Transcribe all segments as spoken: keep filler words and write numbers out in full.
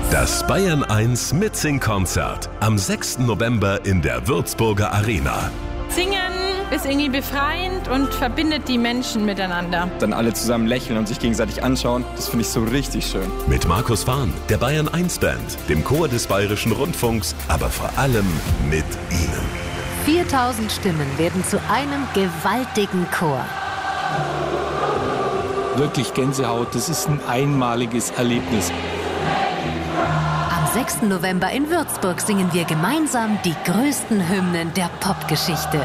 Das Bayern eins Mitsing-Konzert am sechsten November in der Würzburger Arena. Singen ist irgendwie befreiend und verbindet die Menschen miteinander. Dann alle zusammen lächeln und sich gegenseitig anschauen, das finde ich so richtig schön. Mit Markus Fahn, der Bayern eins Band, dem Chor des Bayerischen Rundfunks, aber vor allem mit Ihnen. viertausend Stimmen werden zu einem gewaltigen Chor. Wirklich Gänsehaut, das ist ein einmaliges Erlebnis. Am sechsten November in Würzburg singen wir gemeinsam die größten Hymnen der Popgeschichte.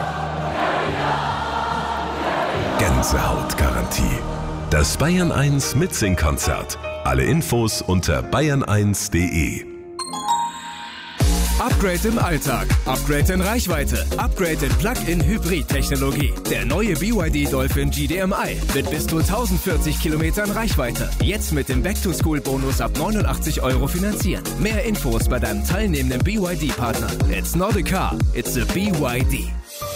Gänsehautgarantie. Das Bayern eins Mitsing-Konzert. Alle Infos unter bayern eins punkt de. Upgrade im Alltag, Upgrade in Reichweite, Upgrade in Plug-in-Hybrid-Technologie. Der neue B Y D Dolphin G D M I mit bis zu tausendvierzig Kilometern Reichweite. Jetzt mit dem Back-to-School-Bonus ab neunundachtzig Euro finanzieren. Mehr Infos bei deinem teilnehmenden B Y D-Partner. It's not a car, it's a B Y D.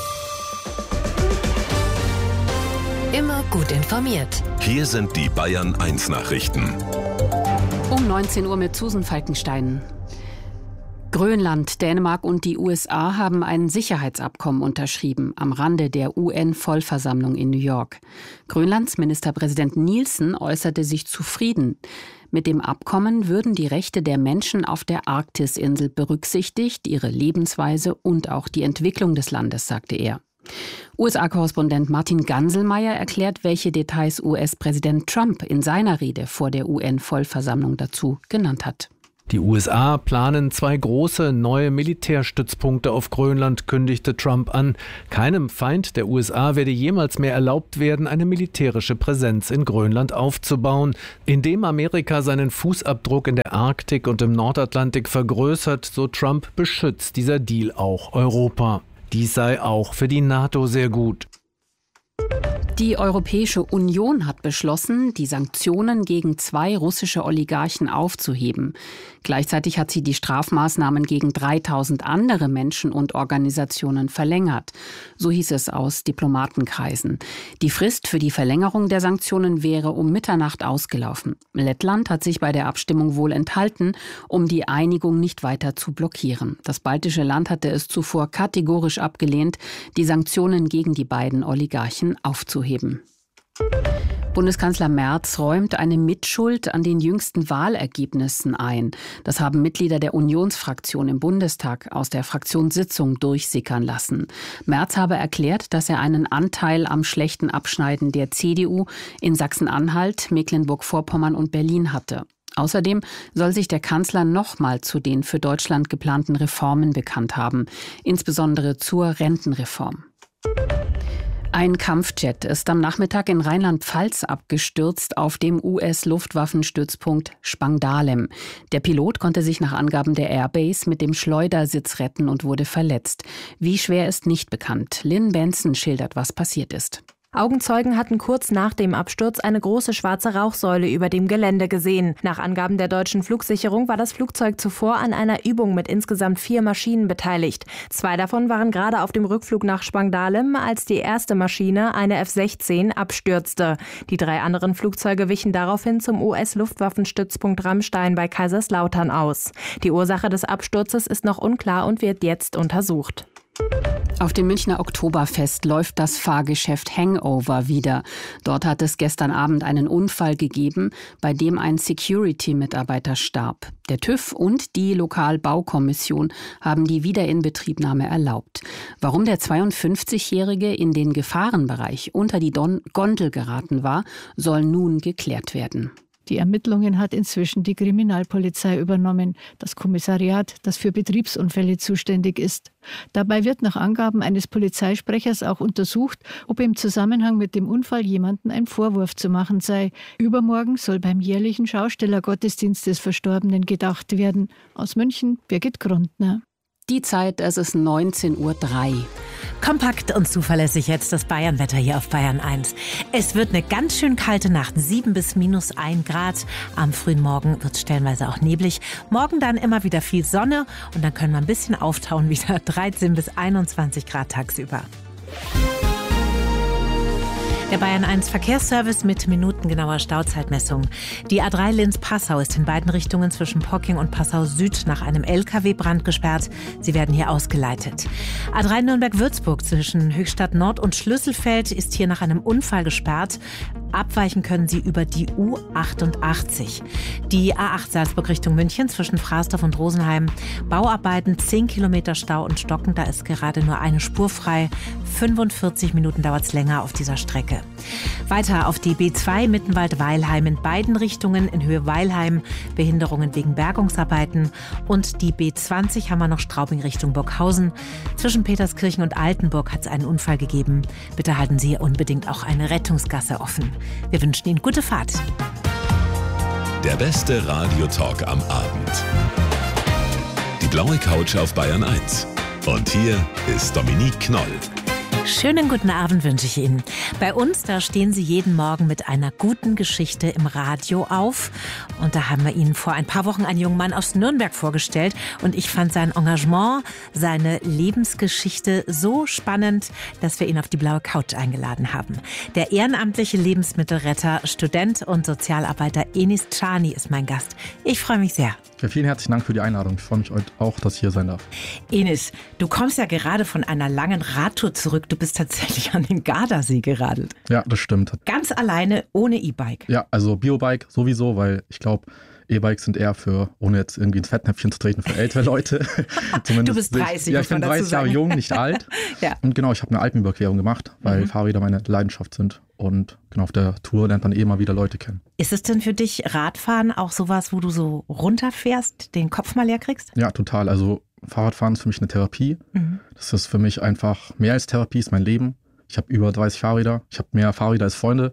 Immer gut informiert. Hier sind die Bayern eins Nachrichten. Um neunzehn Uhr mit Susan Falkenstein. Grönland, Dänemark und die U S A haben ein Sicherheitsabkommen unterschrieben am Rande der U N-Vollversammlung in New York. Grönlands Ministerpräsident Nielsen äußerte sich zufrieden. Mit dem Abkommen würden die Rechte der Menschen auf der Arktisinsel berücksichtigt, ihre Lebensweise und auch die Entwicklung des Landes, sagte er. U S A-Korrespondent Martin Ganselmeier erklärt, welche Details U S-Präsident Trump in seiner Rede vor der U N-Vollversammlung dazu genannt hat. Die U S A planen zwei große neue Militärstützpunkte auf Grönland, kündigte Trump an. Keinem Feind der U S A werde jemals mehr erlaubt werden, eine militärische Präsenz in Grönland aufzubauen. Indem Amerika seinen Fußabdruck in der Arktik und im Nordatlantik vergrößert, so Trump, beschützt dieser Deal auch Europa. Dies sei auch für die NATO sehr gut. Die Europäische Union hat beschlossen, die Sanktionen gegen zwei russische Oligarchen aufzuheben. Gleichzeitig hat sie die Strafmaßnahmen gegen dreitausend andere Menschen und Organisationen verlängert. So hieß es aus Diplomatenkreisen. Die Frist für die Verlängerung der Sanktionen wäre um Mitternacht ausgelaufen. Lettland hat sich bei der Abstimmung wohl enthalten, um die Einigung nicht weiter zu blockieren. Das baltische Land hatte es zuvor kategorisch abgelehnt, die Sanktionen gegen die beiden Oligarchen aufzuheben. Bundeskanzler Merz räumt eine Mitschuld an den jüngsten Wahlergebnissen ein. Das haben Mitglieder der Unionsfraktion im Bundestag aus der Fraktionssitzung durchsickern lassen. Merz habe erklärt, dass er einen Anteil am schlechten Abschneiden der C D U in Sachsen-Anhalt, Mecklenburg-Vorpommern und Berlin hatte. Außerdem soll sich der Kanzler nochmal zu den für Deutschland geplanten Reformen bekannt haben, insbesondere zur Rentenreform. Ein Kampfjet ist am Nachmittag in Rheinland-Pfalz abgestürzt auf dem U S-Luftwaffenstützpunkt Spangdahlem. Der Pilot konnte sich nach Angaben der Airbase mit dem Schleudersitz retten und wurde verletzt. Wie schwer ist nicht bekannt. Lynn Benson schildert, was passiert ist. Augenzeugen hatten kurz nach dem Absturz eine große schwarze Rauchsäule über dem Gelände gesehen. Nach Angaben der deutschen Flugsicherung war das Flugzeug zuvor an einer Übung mit insgesamt vier Maschinen beteiligt. Zwei davon waren gerade auf dem Rückflug nach Spangdahlem, als die erste Maschine, eine F sechzehn, abstürzte. Die drei anderen Flugzeuge wichen daraufhin zum U S-Luftwaffenstützpunkt Ramstein bei Kaiserslautern aus. Die Ursache des Absturzes ist noch unklar und wird jetzt untersucht. Auf dem Münchner Oktoberfest läuft das Fahrgeschäft Hangover wieder. Dort hat es gestern Abend einen Unfall gegeben, bei dem ein Security-Mitarbeiter starb. Der TÜV und die Lokalbaukommission haben die Wiederinbetriebnahme erlaubt. Warum der zweiundfünfzigjährige in den Gefahrenbereich unter die Don- Gondel geraten war, soll nun geklärt werden. Die Ermittlungen hat inzwischen die Kriminalpolizei übernommen, das Kommissariat, das für Betriebsunfälle zuständig ist. Dabei wird nach Angaben eines Polizeisprechers auch untersucht, ob im Zusammenhang mit dem Unfall jemandem ein Vorwurf zu machen sei. Übermorgen soll beim jährlichen Schaustellergottesdienst des Verstorbenen gedacht werden. Aus München, Birgit Grundner. Die Zeit, es ist neunzehn Uhr drei. Kompakt und zuverlässig jetzt das Bayernwetter hier auf Bayern eins. Es wird eine ganz schön kalte Nacht, sieben bis minus ein Grad. Am frühen Morgen wird es stellenweise auch neblig. Morgen dann immer wieder viel Sonne und dann können wir ein bisschen auftauen, wieder dreizehn bis einundzwanzig Grad tagsüber. Der Bayern eins Verkehrsservice mit minutengenauer Stauzeitmessung. Die A drei Linz-Passau ist in beiden Richtungen zwischen Pocking und Passau Süd nach einem L K W-Brand gesperrt. Sie werden hier ausgeleitet. A drei Nürnberg-Würzburg zwischen Höchstadt Nord und Schlüsselfeld ist hier nach einem Unfall gesperrt. Abweichen können Sie über die U achtundachtzig. Die A acht Salzburg Richtung München zwischen Frasdorf und Rosenheim. Bauarbeiten, zehn Kilometer Stau und Stocken. Da ist gerade nur eine Spur frei. fünfundvierzig Minuten dauert es länger auf dieser Strecke. Weiter auf die B zwei Mittenwald-Weilheim in beiden Richtungen in Höhe Weilheim. Behinderungen wegen Bergungsarbeiten. Und die B zwanzig haben wir noch Straubing Richtung Burghausen. Zwischen Peterskirchen und Altenburg hat es einen Unfall gegeben. Bitte halten Sie unbedingt auch eine Rettungsgasse offen. Wir wünschen Ihnen gute Fahrt. Der beste Radiotalk am Abend. Die blaue Couch auf Bayern eins. Und hier ist Dominique Knoll. Schönen guten Abend wünsche ich Ihnen. Bei uns, da stehen Sie jeden Morgen mit einer guten Geschichte im Radio auf. Und da haben wir Ihnen vor ein paar Wochen einen jungen Mann aus Nürnberg vorgestellt. Und ich fand sein Engagement, seine Lebensgeschichte so spannend, dass wir ihn auf die blaue Couch eingeladen haben. Der ehrenamtliche Lebensmittelretter, Student und Sozialarbeiter Enis Czani ist mein Gast. Ich freue mich sehr. Ja, vielen herzlichen Dank für die Einladung. Ich freue mich heute auch, dass ich hier sein darf. Enis, du kommst ja gerade von einer langen Radtour zurück. Du bist tatsächlich an den Gardasee geradelt. Ja, das stimmt. Ganz alleine, ohne E-Bike. Ja, also Biobike sowieso, weil ich glaube, E-Bikes sind eher für, ohne jetzt irgendwie ins Fettnäpfchen zu treten, für ältere Leute. Du bist dreißig, Ja, ich bin dreißig Jahre jung, nicht alt. Ja. Und genau, ich habe eine Alpenüberquerung gemacht, weil mhm. Fahrräder meine Leidenschaft sind. Und genau auf der Tour lernt man eh mal wieder Leute kennen. Ist es denn für dich Radfahren auch sowas, wo du so runterfährst, den Kopf mal leer kriegst? Ja, total. Also Fahrradfahren ist für mich eine Therapie. Mhm. Das ist für mich einfach mehr als Therapie, ist mein Leben. Ich habe über dreißig Fahrräder. Ich habe mehr Fahrräder als Freunde.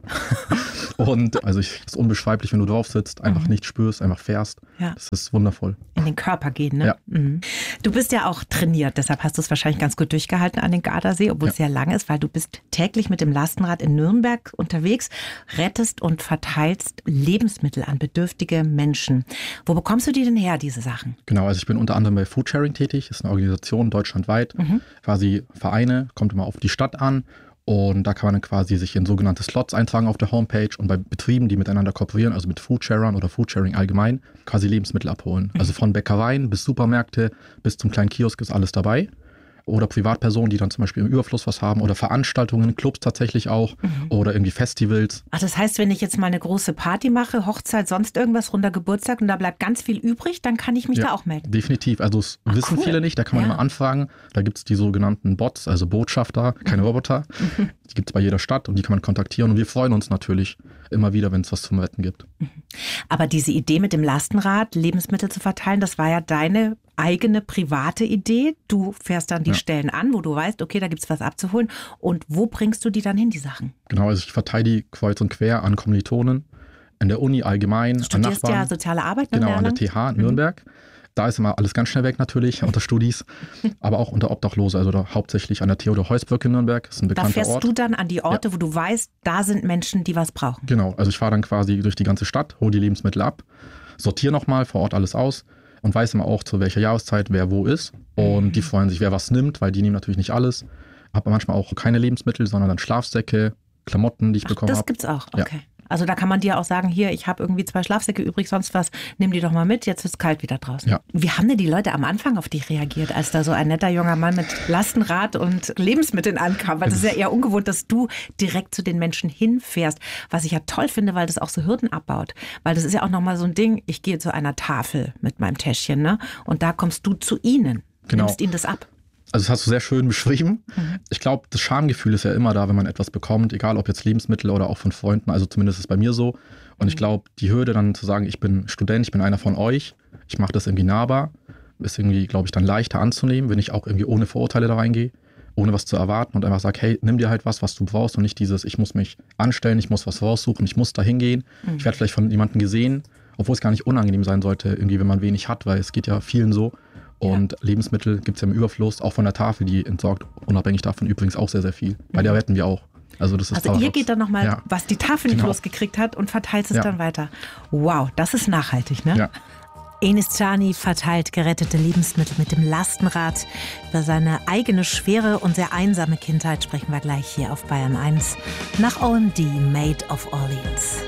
Und also ich, es ist unbeschreiblich, wenn du drauf sitzt, einfach mhm. nicht spürst, einfach fährst. Ja. Das ist wundervoll. In den Körper gehen, ne? Ja. Mhm. Du bist ja auch trainiert, deshalb hast du es wahrscheinlich ganz gut durchgehalten an den Gardasee, obwohl ja. es sehr lang ist, weil du bist täglich mit dem Lastenrad in Nürnberg unterwegs, rettest und verteilst Lebensmittel an bedürftige Menschen. Wo bekommst du die denn her, diese Sachen? Genau, also ich bin unter anderem bei Foodsharing tätig. Das ist eine Organisation deutschlandweit, mhm. quasi Vereine, kommt immer auf die Stadt an. Und da kann man dann quasi sich in sogenannte Slots eintragen auf der Homepage und bei Betrieben, die miteinander kooperieren, also mit Foodsharern oder Foodsharing allgemein, quasi Lebensmittel abholen. Mhm. Also von Bäckereien bis Supermärkte bis zum kleinen Kiosk ist alles dabei. Oder Privatpersonen, die dann zum Beispiel im Überfluss was haben oder Veranstaltungen, Clubs tatsächlich auch mhm. oder irgendwie Festivals. Ach, das heißt, wenn ich jetzt mal eine große Party mache, Hochzeit, sonst irgendwas, runder Geburtstag und da bleibt ganz viel übrig, dann kann ich mich ja, da auch melden? Definitiv. Also das Ach, wissen cool. viele nicht, da kann man ja. immer anfragen. Da gibt es die sogenannten Bots, also Botschafter, keine mhm. Roboter. Mhm. Die gibt es bei jeder Stadt und die kann man kontaktieren und wir freuen uns natürlich immer wieder, wenn es was zum Wetten gibt. Mhm. Aber diese Idee mit dem Lastenrad, Lebensmittel zu verteilen, das war ja deine eigene private Idee. Du fährst dann die ja. Stellen an, wo du weißt, okay, da gibt es was abzuholen. Und wo bringst du die dann hin, die Sachen? Genau, also ich verteile die kreuz und quer an Kommilitonen, in der Uni allgemein, du studierst an Nachbarn. Ja soziale Arbeit. Genau, an der T H in mhm. Nürnberg. Da ist immer alles ganz schnell weg natürlich, unter Studis, aber auch unter Obdachlose, also da hauptsächlich an der Theodor-Heuss-Brücke in Nürnberg. Das ist ein bekannter Ort. Da fährst Ort. du dann an die Orte, ja. wo du weißt, da sind Menschen, die was brauchen. Genau, also ich fahre dann quasi durch die ganze Stadt, hole die Lebensmittel ab, sortiere nochmal vor Ort alles aus und weiß immer auch, zu welcher Jahreszeit wer wo ist. Und mhm. die freuen sich, wer was nimmt, weil die nehmen natürlich nicht alles. Habe manchmal auch keine Lebensmittel, sondern dann Schlafsäcke, Klamotten, die ich Ach, bekommen habe. Das gibt's auch, okay. Ja. Also da kann man dir auch sagen, hier, ich habe irgendwie zwei Schlafsäcke übrig, sonst was, nimm die doch mal mit, jetzt ist es kalt wieder draußen. Ja. Wie haben denn die Leute am Anfang auf dich reagiert, als da so ein netter junger Mann mit Lastenrad und Lebensmitteln ankam? Weil das ist ja eher ungewohnt, dass du direkt zu den Menschen hinfährst, was ich ja toll finde, weil das auch so Hürden abbaut. Weil das ist ja auch nochmal so ein Ding, ich gehe zu einer Tafel mit meinem Täschchen, ne? Und da kommst du zu ihnen, genau. nimmst ihnen das ab. Also das hast du sehr schön beschrieben. Mhm. Ich glaube, das Schamgefühl ist ja immer da, wenn man etwas bekommt, egal ob jetzt Lebensmittel oder auch von Freunden, also zumindest ist es bei mir so. Und mhm. ich glaube, die Hürde dann zu sagen, ich bin Student, ich bin einer von euch, ich mache das irgendwie nahbar, ist irgendwie, glaube ich, dann leichter anzunehmen, wenn ich auch irgendwie ohne Vorurteile da reingehe, ohne was zu erwarten und einfach sage, hey, nimm dir halt was, was du brauchst und nicht dieses, ich muss mich anstellen, ich muss was raussuchen, ich muss da hingehen. Mhm. Ich werde vielleicht von jemandem gesehen, obwohl es gar nicht unangenehm sein sollte, irgendwie, wenn man wenig hat, weil es geht ja vielen so. Und ja. Lebensmittel gibt es ja im Überfluss, auch von der Tafel, die entsorgt unabhängig davon übrigens auch sehr, sehr viel. Bei der retten wir auch. Also, das ist also ihr geht dann nochmal, ja. was die Tafel nicht genau. losgekriegt hat und verteilt es ja. dann weiter. Wow, das ist nachhaltig, ne? Ja. Enis Cani verteilt gerettete Lebensmittel mit dem Lastenrad. Über seine eigene schwere und sehr einsame Kindheit sprechen wir gleich hier auf Bayern eins. Nach O M D, Maid of Orleans.